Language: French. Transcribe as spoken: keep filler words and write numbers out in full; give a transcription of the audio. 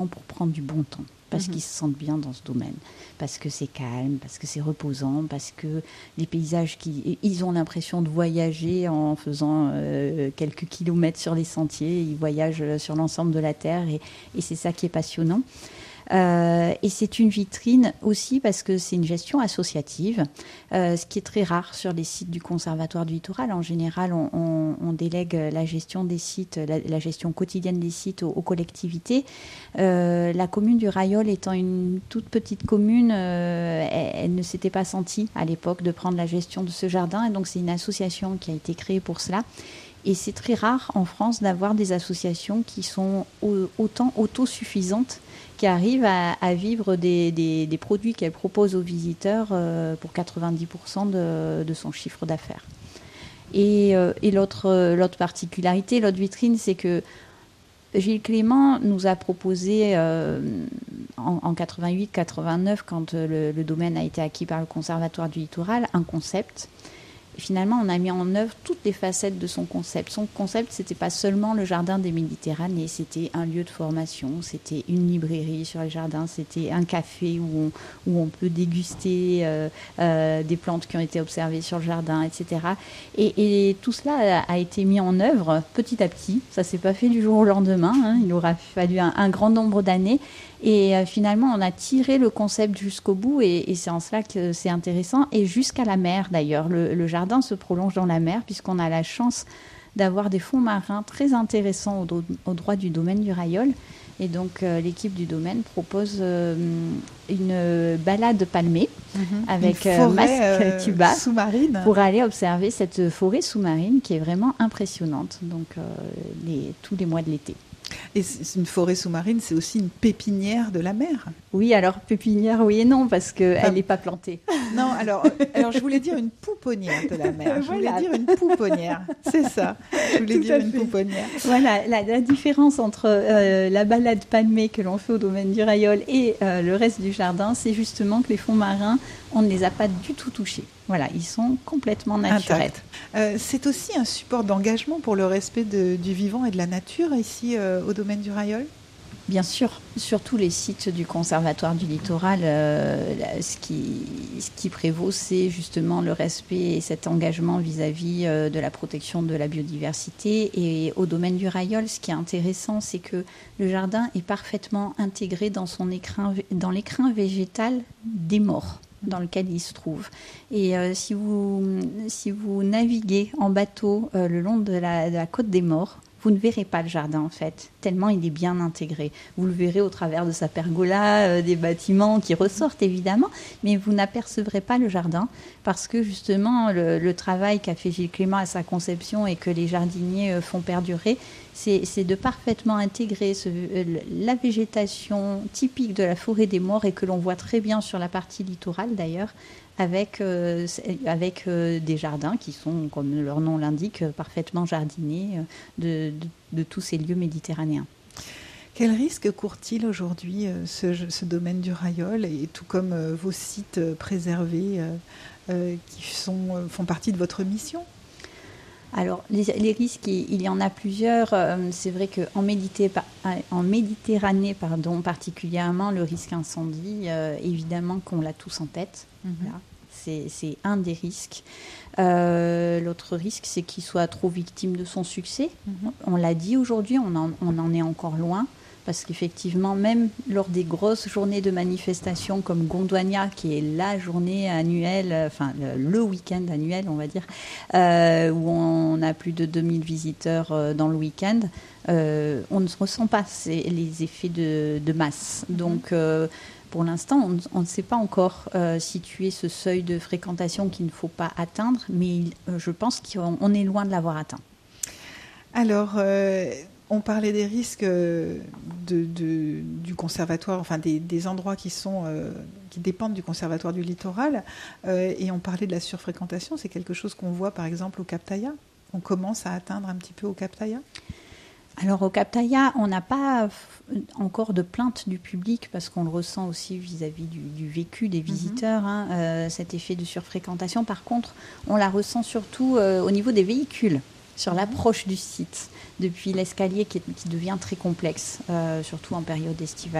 pour prendre du bon temps, parce Mhm. qu'ils se sentent bien dans ce domaine, parce que c'est calme, parce que c'est reposant, parce que les paysages, qui, ils ont l'impression de voyager en faisant euh, quelques kilomètres sur les sentiers, ils voyagent sur l'ensemble de la Terre et, et c'est ça qui est passionnant. Euh, et c'est une vitrine aussi parce que c'est une gestion associative, euh, ce qui est très rare sur les sites du Conservatoire du Littoral. En général, on, on, on délègue la gestion des sites, la, la gestion quotidienne des sites aux, aux collectivités. Euh, la commune du Rayol étant une toute petite commune, euh, elle, elle ne s'était pas sentie à l'époque de prendre la gestion de ce jardin. Et donc, c'est une association qui a été créée pour cela. Et c'est très rare en France d'avoir des associations qui sont autant autosuffisantes, qui arrivent à, à vivre des, des, des produits qu'elles proposent aux visiteurs euh, pour quatre-vingt-dix pour cent de, de son chiffre d'affaires. Et, euh, et l'autre, l'autre particularité, l'autre vitrine, c'est que Gilles Clément nous a proposé euh, en, en quatre-vingt-huit quatre-vingt-neuf, quand le, le domaine a été acquis par le Conservatoire du Littoral, un concept. Et finalement, on a mis en œuvre toutes les facettes de son concept. Son concept, c'était pas seulement le jardin des Méditerranées, c'était un lieu de formation, c'était une librairie sur les jardins, c'était un café où on, où on peut déguster euh, euh, des plantes qui ont été observées sur le jardin, et cetera. Et, et tout cela a, a été mis en œuvre petit à petit. Ça s'est pas fait du jour au lendemain, hein. Il aura fallu un, un grand nombre d'années. Et euh, finalement, on a tiré le concept jusqu'au bout, et, et c'est en cela que c'est intéressant. Et jusqu'à la mer, d'ailleurs. Le, le jardin se prolonge dans la mer, puisqu'on a la chance d'avoir des fonds marins très intéressants au, do- au droit du domaine du Rayol. Et donc, euh, l'équipe du domaine propose euh, une balade palmée Mhm. avec Une euh, forêt masque euh, tuba sous-marine. pour aller observer cette forêt sous-marine qui est vraiment impressionnante. Donc, euh, les, tous les mois de l'été. Et c'est une forêt sous-marine, c'est aussi une pépinière de la mer. Oui, alors pépinière, oui et non, parce qu'elle Enfin, n'est pas plantée. Non, alors, alors je voulais dire une pouponnière de la mer. Je Voilà. voulais dire une pouponnière. C'est ça. Je voulais Tout dire à une fait. pouponnière. Voilà, la, la différence entre euh, la balade palmée que l'on fait au domaine du Rayol et euh, le reste du jardin, c'est justement que les fonds marins, on ne les a pas du tout touchés. Voilà, ils sont complètement naturels. Intact. Euh, c'est aussi un support d'engagement pour le respect de, du vivant et de la nature ici euh, au domaine du Rayol. Bien sûr, sur tous les sites du Conservatoire du Littoral, euh, ce, qui, ce qui prévaut, c'est justement le respect et cet engagement vis-à-vis euh, de la protection de la biodiversité. Et au domaine du Rayol, ce qui est intéressant, c'est que le jardin est parfaitement intégré dans, son écrin, dans l'écrin végétal des morts dans lequel il se trouve. Et euh, si, vous, si vous naviguez en bateau euh, le long de la, de la côte des Morts, vous ne verrez pas le jardin en fait, tellement il est bien intégré. Vous le verrez au travers de sa pergola, euh, des bâtiments qui ressortent évidemment, mais vous n'apercevrez pas le jardin parce que justement le, le travail qu'a fait Gilles Clément à sa conception et que les jardiniers euh, font perdurer, c'est, c'est de parfaitement intégrer ce, euh, la végétation typique de la forêt des Morts et que l'on voit très bien sur la partie littorale d'ailleurs, avec, euh, avec euh, des jardins qui sont, comme leur nom l'indique, parfaitement jardinés de, de, de tous ces lieux méditerranéens. Quel risque court-il aujourd'hui euh, ce, ce domaine du Rayol, et tout comme euh, vos sites euh, préservés euh, euh, qui sont, euh, font partie de votre mission ? Alors, les, les risques, il y en a plusieurs. C'est vrai qu'en Médité, en Méditerranée, pardon, particulièrement, le risque incendie, euh, évidemment qu'on l'a tous en tête. Mm-hmm. Voilà. C'est, c'est un des risques. Euh, l'autre risque, c'est qu'il soit trop victime de son succès. Mm-hmm. On l'a dit aujourd'hui, on en, on en est encore loin. Parce qu'effectivement, même lors des grosses journées de manifestation comme Gondwania, qui est la journée annuelle, enfin le, le week-end annuel, on va dire, euh, où on a plus de deux mille visiteurs euh, dans le week-end, euh, on ne ressent pas ces, les effets de, de masse. Mm-hmm. Donc, euh, pour l'instant, on, on ne sait pas encore euh, situer ce seuil de fréquentation qu'il ne faut pas atteindre, mais euh, je pense qu'on est loin de l'avoir atteint. Alors... Euh... On parlait des risques de, de, du conservatoire, enfin des, des endroits qui, sont, euh, qui dépendent du conservatoire du littoral, euh, et on parlait de la surfréquentation. C'est quelque chose qu'on voit par exemple au Cap Taïa. On commence à atteindre un petit peu au Cap Taïa. Alors au Cap Taïa, on n'a pas encore de plainte du public parce qu'on le ressent aussi vis-à-vis du, du vécu des visiteurs, mmh. hein, euh, cet effet de surfréquentation. Par contre, on la ressent surtout euh, au niveau des véhicules. sur l'approche du site, depuis l'escalier qui, est- qui devient très complexe, euh, surtout en période estivale.